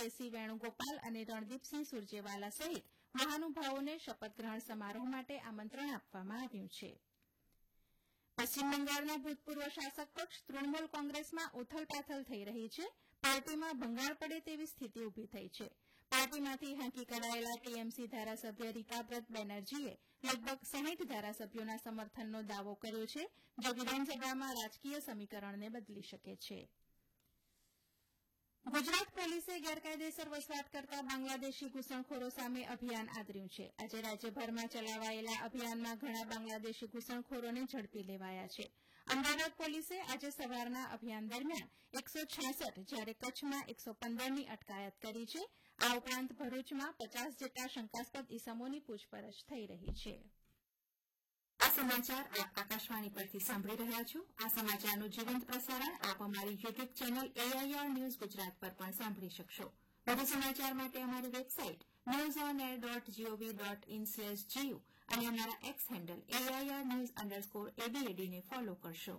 કેસી વેણુગોપાલ અને રણદીપસિંહ સુરજેવાલા સહિત મહાનુભાવોને શપથગ્રહણ સમારોહ માટે આમંત્રણ આપવામાં આવ્યું છે. પશ્ચિમ બંગાળના ભૂતપૂર્વ શાસક પક્ષ તૃણમૂલ કોંગ્રેસમાં ઉથલપાથલ થઈ રહી છે. પાર્ટીમાં ભંગાણ પડે તેવી સ્થિતિ ઉભી થઈ છે. પાર્ટીમાંથી હાંકી કઢાયેલા ટીએમસી ધારાસભ્ય રીતાબ્રત બેનર્જીએ લગભગ 60 ધારાસભ્યોના સમર્થનનો દાવો કર્યો છે, જે વિધાનસભામાં રાજકીય સમીકરણને બદલી શકે છે. ગુજરાત પોલીસે ગેરકાયદેસર વસવાટ કરતા બાંગ્લાદેશી ઘૂસણખોરો સામે અભિયાન આદર્યું છે. આજે રાજ્યભરમાં ચલાવાયેલા અભિયાનમાં ઘણા બાંગ્લાદેશી ઘૂસણખોરોને ઝડપી લેવાયા છે. અમદાવાદ પોલીસે આજે સવારના અભિયાન દરમિયાન 166 જ્યારે કચ્છમાં 115ની અટકાયત કરી છે. આ ઉપરાંત ભરૂચમાં 50 જેટલા શંકાસ્પદ ઇસમોની પૂછપરછ થઈ રહી છે. આ સમાચાર આપ આકાશવાણી પરથી સાંભળી રહ્યા છો. આ સમાચારનું જીવંત પ્રસારણ આપ અમારી YouTube channel AIR news Gujarat પર પણ સાંભળી શકશો. વધુ સમાચાર માટે અમારી વેબસાઇટ newsonair.gov.in/gu અને અમારા એક્સ હેન્ડલ AIR_news_ABAD ને ફોલો કરશો.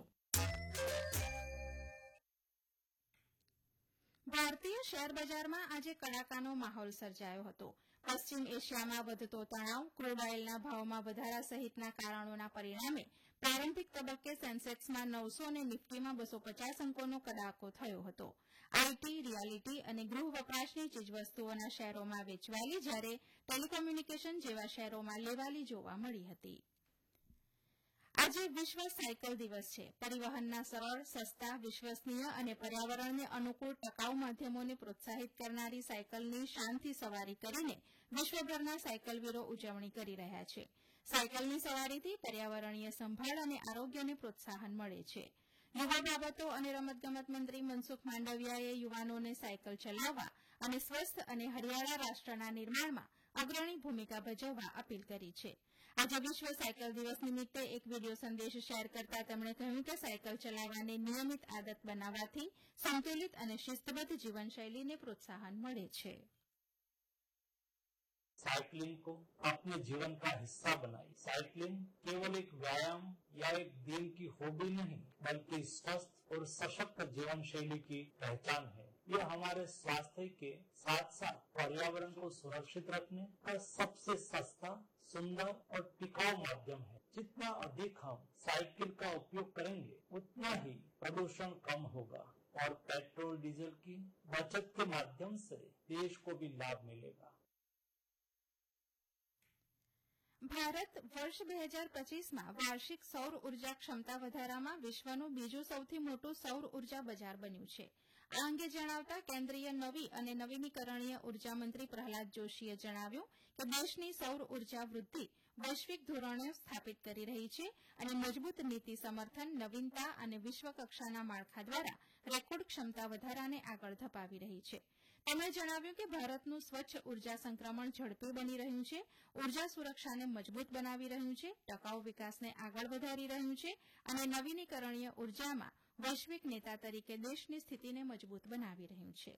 ભારતીય શેર બજારમાં આજે કડાકાનો માહોલ સર્જાયો હતો. પશ્ચિમ એશિયામાં વધતો તણાવ, ક્રૂડ ઓઇલના ભાવમાં વધારા સહિતના કારણોના પરિણામે પ્રારંભિક તબક્કે સેન્સેક્સમાં 900 અને નિફ્ટીમાં 250 અંકોનો કડાકો થયો હતો. આઈટી, રિયાલિટી અને ગૃહ વપરાશની ચીજવસ્તુઓના શેરોમાં વેચવાલી, જ્યારે ટેલિકોમ્યુનિકેશન જેવા શેરોમાં લેવાલી જોવા મળી હતી. આજે વિશ્વ સાયકલ દિવસ છે. પરિવહનના સરળ, સસ્તા, વિશ્વસનીય અને પર્યાવરણને અનુકૂળ ટકાઉ માધ્યમોને પ્રોત્સાહિત કરનારી સાયકલની શાનથી સવારી કરીને વિશ્વભરના સાયકલવીરો ઉજવણી કરી રહ્યા છે. સાયકલની સવારીથી પર્યાવરણીય સંભાળ અને આરોગ્યને પ્રોત્સાહન મળે છે. યુવા બાબતો અને રમતગમત મંત્રી મનસુખ માંડવિયાએ યુવાનોને સાયકલ ચલાવવા અને સ્વસ્થ અને હરિયાળા રાષ્ટ્રના નિર્માણમાં અગ્રણી ભૂમિકા ભજવવા અપીલ કરી છે. આજે વિશ્વ સાયકલ દિવસ નિમિત્તે એક વિડીયો સંદેશ શેર કરતા તેમણે કહ્યું કે સાયકલ ચલાવવાને નિયમિત આદત બનાવવાથી સંતુલિત અને શિસ્તબદ્ધ જીવનશૈલીને પ્રોત્સાહન મળે છે. साइकिलिंग को अपने जीवन का हिस्सा बनाइए. साइकिलिंग केवल एक व्यायाम या एक दिन की हॉबी नहीं, बल्कि स्वस्थ और सशक्त जीवन शैली की पहचान है. ये हमारे स्वास्थ्य के साथ साथ पर्यावरण को सुरक्षित रखने का सबसे सस्ता, सुंदर और टिकाऊ माध्यम है. जितना अधिक हम साइकिल का उपयोग करेंगे, उतना ही प्रदूषण कम होगा और पेट्रोल डीजल की बचत के माध्यम से देश को भी लाभ मिलेगा. ભારત વર્ષ 2025માં વાર્ષિક સૌર ઉર્જા ક્ષમતા વધારામાં વિશ્વનું બીજું સૌથી મોટું સૌર ઉર્જા બજાર બન્યું છે. આ અંગે જણાવતા કેન્દ્રીય નવી અને નવીનીકરણીય ઉર્જા મંત્રી પ્રહલાદ જોશીએ જણાવ્યું કે દેશની સૌર ઉર્જા વૃદ્ધિ વૈશ્વિક ધોરણો સ્થાપિત કરી રહી છે અને મજબૂત નીતિ સમર્થન, નવીનતા અને વિશ્વકક્ષાના માળખા દ્વારા રેકોર્ડ ક્ષમતા વધારાને આગળ ધપાવી રહી છે. તેમણે જણાવ્યું કે ભારતનું સ્વચ્છ ઉર્જા સંક્રમણ ઝડપી બની રહ્યું છે, ઉર્જા સુરક્ષાને મજબૂત બનાવી રહ્યું છે, ટકાઉ વિકાસને આગળ વધારી રહ્યું છે અને નવીનીકરણીય ઉર્જામાં વૈશ્વિક નેતા તરીકે દેશની સ્થિતિને મજબૂત બનાવી રહ્યું છે.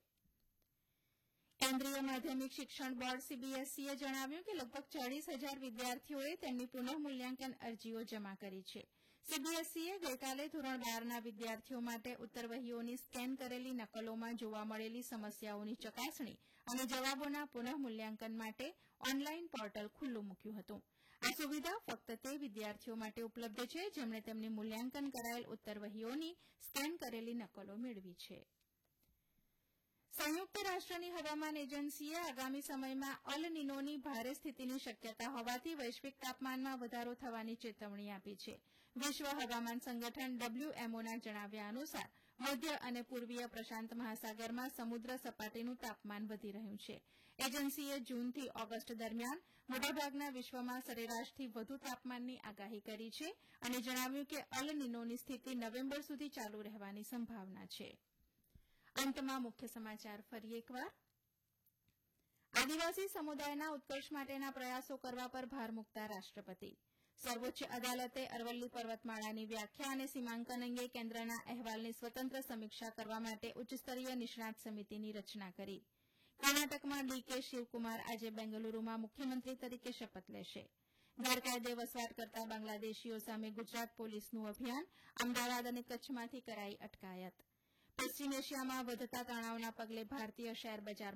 કેન્દ્રીય માધ્યમિક શિક્ષણ બોર્ડ CBSEએ જણાવ્યું કે લગભગ 40,000 વિદ્યાર્થીઓએ તેમની પુનઃમૂલ્યાંકન અરજીઓ જમા કરી છે. CBSEએ ગઈકાલે ધોરણ 12ના વિદ્યાર્થીઓ માટે ઉત્તરવહીઓની સ્કેન કરેલી નકલોમાં જોવા મળેલી સમસ્યાઓની ચકાસણી અને જવાબોના પુનઃમૂલ્યાંકન માટે ઓનલાઈન પોર્ટલ ખુલ્લું મૂક્યું હતું. આ સુવિધા ફક્ત તે વિદ્યાર્થીઓ માટે ઉપલબ્ધ છે જેમણે તેમની મૂલ્યાંકન કરાયેલ ઉત્તરવહીઓની સ્કેન કરેલી નકલો મેળવી છે. સંયુક્ત રાષ્ટ્રની હવામાન એજન્સીએ આગામી સમયમાં અલ નિનોની ભારે સ્થિતિની શક્યતા હોવાથી વૈશ્વિક તાપમાનમાં વધારો થવાની ચેતવણી આપી છે. વિશ્વ હવામાન સંગઠન WMOના જણાવ્યા અનુસાર મધ્ય અને પૂર્વીય પ્રશાંત મહાસાગરમાં સમુદ્ર સપાટીનું તાપમાન વધી રહ્યું છે. એજન્સીએ જૂનથી ઓગસ્ટ દરમિયાન મોટાભાગના વિશ્વમાં સરેરાશથી વધુ તાપમાનની આગાહી કરી છે અને જણાવ્યું કે અલ નિનોની સ્થિતિ નવેમ્બર સુધી ચાલુ રહેવાની સંભાવના છે. અંતમાં મુખ્ય સમાચાર ફરી એકવાર. આદિવાસી સમુદાયના ઉત્કર્ષ માટેના પ્રયાસો કરવા પર ભાર મૂકતા રાષ્ટ્રપતિ. સર્વોચ્ચ અદાલતે અરવલ્લી પર્વતમાળાની વ્યાખ્યા અને સીમાંકન અંગે કેન્દ્રના અહેવાલની સ્વતંત્ર સમીક્ષા કરવા માટે ઉચ્ચસ્તરીય નિષ્ણાત સમિતિની રચના કરી. કર્ણાટકમાં DK શિવકુમાર આજે બેંગલુરુમાં મુખ્યમંત્રી તરીકે શપથ લેશે. ગેરકાયદે વસવાટ કરતા બાંગ્લાદેશીઓ સામે ગુજરાત પોલીસનું અભિયાન, અમદાવાદ અને કચ્છમાંથી કરાઈ અટકાયત. પશ્ચિમ એશિયામાં વધતા તણાવના પગલે ભારતીય શેર બજાર